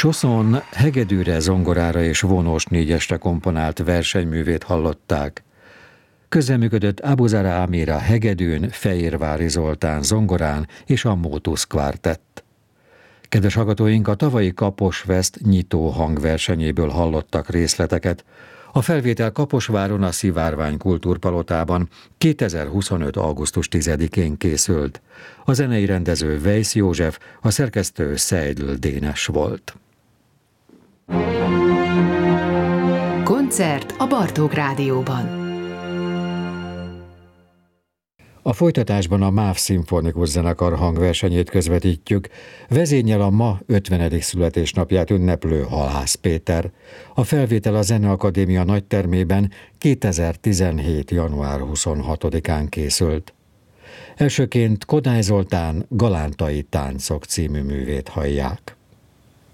Csoszon hegedűre, zongorára és vonós négyesre komponált versenyművét hallották. Közreműködött Abuzara Amira hegedűn, Fejérvári Zoltán zongorán és a Motus Quartett. Kedves hallgatóink, a tavalyi Kaposfest nyitó hangversenyéből hallottak részleteket. A felvétel Kaposváron, a Szivárvány Kultúrpalotában 2025. augusztus 10-én készült. A zenei rendező Weisz József, a szerkesztő Seidl Dénes volt. Koncert a Bartók Rádióban. A folytatásban a MÁV Szimfonikus Zenekar hangversenyét közvetítjük, vezényel a ma 50. születésnapját ünneplő Halász Péter. A felvétel a Zeneakadémia nagytermében 2017. január 26-án készült. Elsőként Kodály Zoltán Galántai táncok című művét hallják.